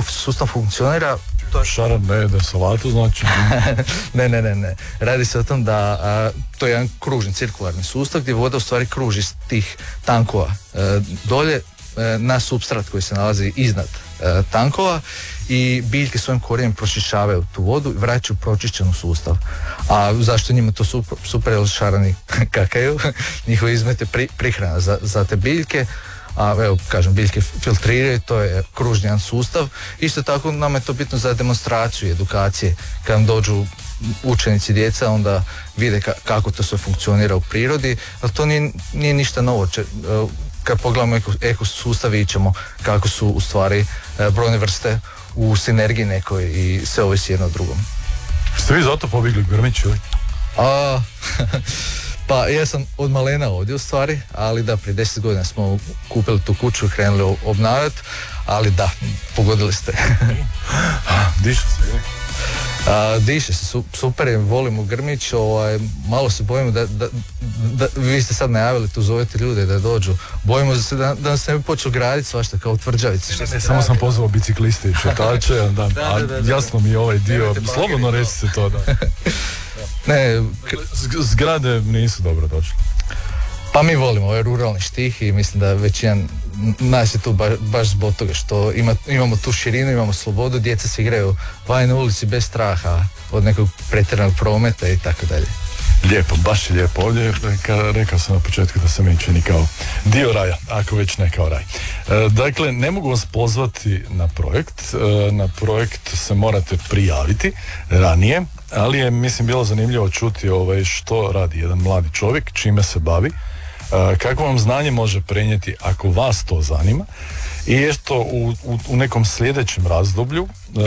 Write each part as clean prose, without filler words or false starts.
ekosustav funkcionira. Šaran ne jede salatu, znači? Ne. Radi se o tom da to je jedan kružni, cirkularni sustav gdje voda u stvari kruži iz tih tankova dolje na supstrat koji se nalazi iznad tankova i biljke svojim korijenjem pročišćavaju tu vodu i vraćaju pročišćenu sustav. A zašto njima to super, jer šarani kakaju, njihove izmete prihrana za te biljke, a evo kažem, biljke filtriraju, to je kružni jedan sustav. Isto tako nam je to bitno za demonstraciju i edukacije. Kad nam dođu učenici, djeca, onda vide kako to sve funkcionira u prirodi, ali to nije ništa novo. Kad pogledamo ekosustav vidjet ćemo kako su u stvari brojne vrste u sinergiji nekoj i sve ovisi jedno drugom. Ste vi zato pobjegli u Grmić ili? Pa ja sam od malena ovdje u stvari, ali da, prije 10 godina smo kupili tu kuću i krenuli obnavljati, ali da, pogodili ste. Diše se, ili? Diše se, super je, volimo Grmić, malo se bojimo da vi ste sad najavili, tu zovete ljude da dođu, bojimo se da nas ne bi počeli graditi svašta kao tvrđavice. Samo sam pozvao bicikliste i šetače, jasno mi je ovaj dio, slobodno recite to, da. Ne, zgrade nisu dobro došle. Pa mi volimo ovaj ruralni štih i mislim da većina nas je tu baš zbog toga što imamo tu širinu, imamo slobodu, djeca se igraju vani na ulici bez straha od nekog pretjeranog prometa i tako dalje. Lijepo, baš je lijepo ovdje. Rekao sam na početku da se meni čini kao dio raja, ako već ne kao raj. Dakle, ne mogu vas pozvati na projekt. Na projekt se morate prijaviti ranije, ali je, mislim, bilo zanimljivo čuti što radi jedan mladi čovjek, čime se bavi, kako vam znanje može prenijeti ako vas to zanima i eto u nekom sljedećem razdoblju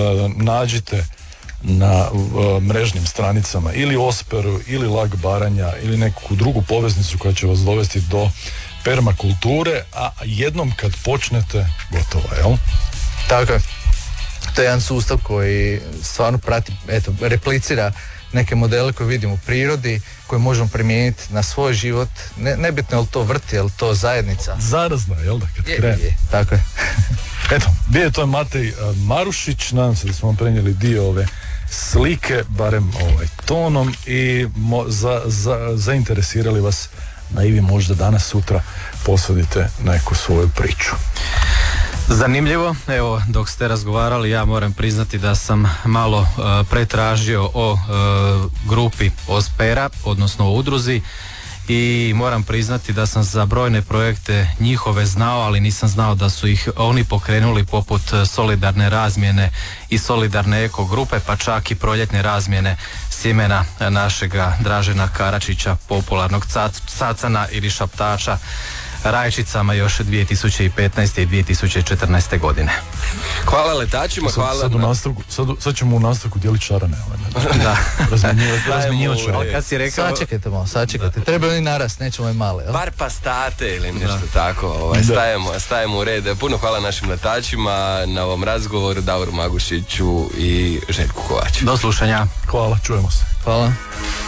nađite na mrežnim stranicama ili Osperu ili Lag Baranja ili neku drugu poveznicu koja će vas dovesti do permakulture, a jednom kad počnete gotovo, jel? Tako je. To je jedan sustav koji stvarno prati, replicira neke modele koje vidimo u prirodi, koje možemo primijeniti na svoj život. Nebitno je li to vrt, je li to zajednica. Zarazno, jel da, kad krene? Je, tako je. Eto, bio je to Matej Marušić, nadam se da smo vam prenijeli dio ove slike, barem tonom, i zainteresirali vas da i vi možda danas, sutra posudite neku svoju priču. Zanimljivo, evo dok ste razgovarali ja moram priznati da sam malo pretražio o grupi Ospera, odnosno o udruzi, i moram priznati da sam za brojne projekte njihove znao, ali nisam znao da su ih oni pokrenuli poput solidarne razmjene i solidarne eko grupe, pa čak i proljetne razmjene sjemena našega Dražena Karačića, popularnog cacana ili šaptača, rajčicama još 2015. i 2014. godine. Hvala letačima, hvala. Sad ćemo u nastavku dijeliti šarane. Da. Razmjenjivat šarane. Kad si rekao... Sačekajte. Treba oni narast, nećemo i male. Bar pastate ili nešto tako. Stajemo u red. Puno hvala našim letačima na ovom razgovoru, Davoru Magušiću i Željku Kovaču. Do slušanja. Hvala, čujemo se. Hvala.